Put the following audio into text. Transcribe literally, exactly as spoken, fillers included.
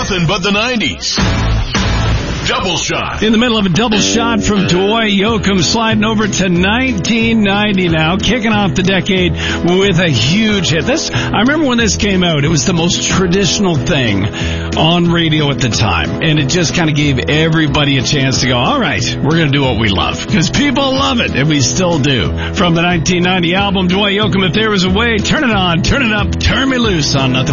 nothing but the nineties. Double shot. In the middle of a double shot from Dwayne Yoakam, sliding over to nineteen ninety now, kicking off the decade with a huge hit. This, I remember when this came out, it was the most traditional thing on radio at the time, and it just kind of gave everybody a chance to go, all right, we're going to do what we love, because people love it, and we still do. From the nineteen ninety album, Dwayne Yoakam, If There Was a Way, turn it on, turn it up, turn me loose on Nothing